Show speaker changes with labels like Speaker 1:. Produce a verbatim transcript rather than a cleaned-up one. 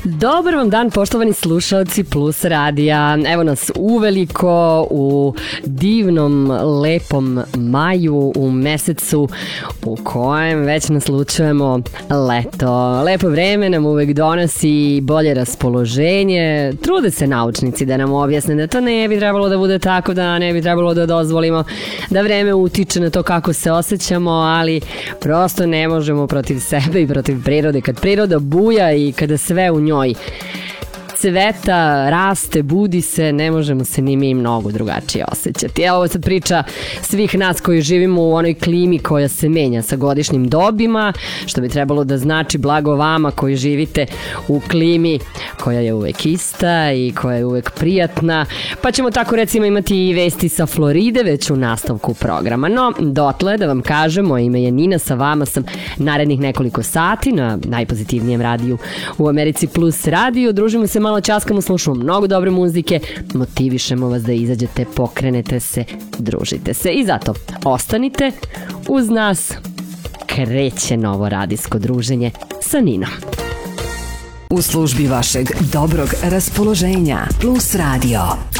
Speaker 1: Dobar vam dan, poštovani slušalci Plus radija. Evo nas uveliko u divnom, lepom maju, u mesecu u kojem već naslučujemo leto. Lepo vreme nam uvek donosi bolje raspoloženje. Trude se naučnici da nam objasne da to ne bi trebalo da bude tako, da ne bi trebalo da dozvolimo da vreme utiče na to kako se osjećamo, ali prosto ne možemo protiv sebe i protiv prirode. Kad priroda buja i kada sve u njoj cveta, raste, budi se, ne možemo se ni mi mnogo drugačije osjećati. Evo, ovo sad priča svih nas koji živimo u onoj klimi koja se menja sa godišnjim dobima, što bi trebalo da znači blago vama koji živite u klimi koja je uvek ista i koja je uvek prijatna. Pa ćemo tako recimo imati i vesti sa Floride već u nastavku programa. No, dotle da vam kažem, moje ime je Nina, sa vama sam narednih nekoliko sati na najpozitivnijem radiju u Americi Plus radiju. Družimo se malo, časkamo, slušamo mnogo dobre muzike, motivišemo vas da izađete, pokrenete se, družite se i zato ostanite uz nas. Kreće novo radijsko druženje sa Ninom.
Speaker 2: U službi vašeg dobrog raspoloženja Plus radio.